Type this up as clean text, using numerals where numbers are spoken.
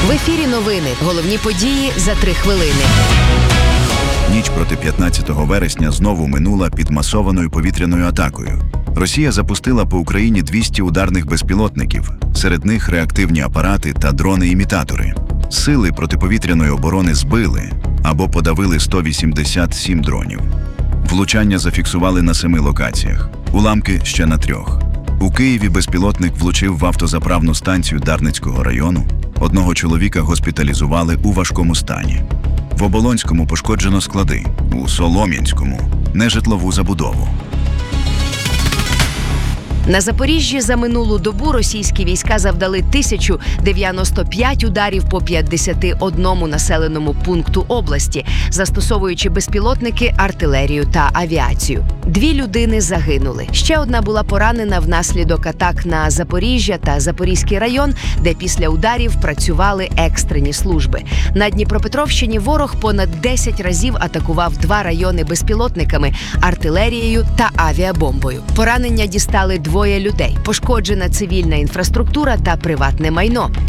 В ефірі новини. Головні події за 3 хвилини. Ніч проти 15 вересня знову минула під масованою повітряною атакою. Росія запустила по Україні 200 ударних безпілотників, серед них реактивні апарати та дрони-імітатори. Сили протиповітряної оборони збили або подавили 187 дронів. Влучання зафіксували на 7 локаціях, уламки ще на 3. У Києві безпілотник влучив в автозаправну станцію Дарницького району. Одного чоловіка госпіталізували у важкому стані. В Оболонському пошкоджено склади, у Солом'янському – нежитлову забудову. На Запоріжжі за минулу добу російські війська завдали 1095 ударів по 51 населеному пункту області, застосовуючи безпілотники, артилерію та авіацію. 2 людини загинули. Ще одна була поранена внаслідок атак на Запоріжжя та Запорізький район, де після ударів працювали екстрені служби. На Дніпропетровщині ворог понад 10 разів атакував 2 райони безпілотниками, артилерією та авіабомбою. Поранення дістали 2 людей. Пошкоджена цивільна інфраструктура та приватне майно.